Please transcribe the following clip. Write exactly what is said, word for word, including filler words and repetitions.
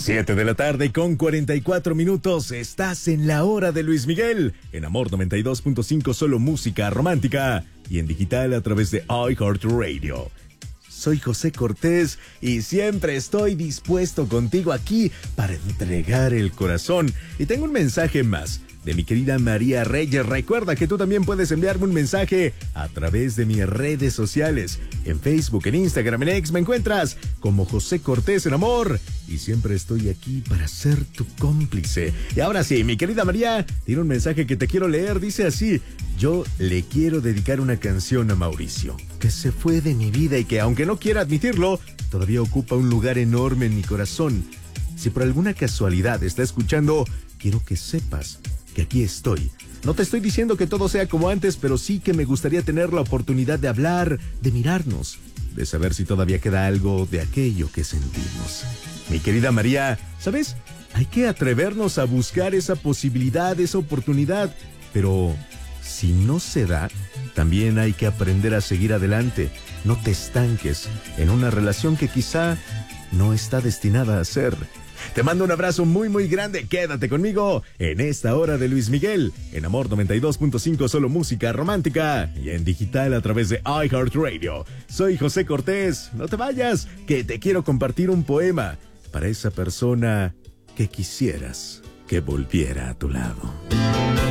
Siete de la tarde con cuarenta y cuatro minutos. Estás en la hora de Luis Miguel. En Amor noventa y dos punto cinco, solo música romántica. Y en digital a través de iHeartRadio. Soy José Cortés y siempre estoy dispuesto contigo aquí para entregar el corazón. Y tengo un mensaje más de mi querida María Reyes. Recuerda que tú también puedes enviarme un mensaje a través de mis redes sociales. En Facebook, en Instagram, en X me encuentras como José Cortés en Amor. Y siempre estoy aquí para ser tu cómplice. Y ahora sí, mi querida María, tiene un mensaje que te quiero leer. Dice así: yo le quiero dedicar una canción a Mauricio, que se fue de mi vida y que, aunque no quiera admitirlo, todavía ocupa un lugar enorme en mi corazón. Si por alguna casualidad está escuchando, quiero que sepas que aquí estoy. No te estoy diciendo que todo sea como antes, pero sí que me gustaría tener la oportunidad de hablar, de mirarnos, de saber si todavía queda algo de aquello que sentimos. Mi querida María, ¿sabes? Hay que atrevernos a buscar esa posibilidad, esa oportunidad, pero si no se da, también hay que aprender a seguir adelante. No te estanques en una relación que quizá no está destinada a ser. Te mando un abrazo muy muy grande. Quédate conmigo en esta hora de Luis Miguel, en Amor noventa y dos punto cinco, solo música romántica, y en digital a través de iHeartRadio. Soy José Cortés. No te vayas, que te quiero compartir un poema para esa persona que quisieras que volviera a tu lado.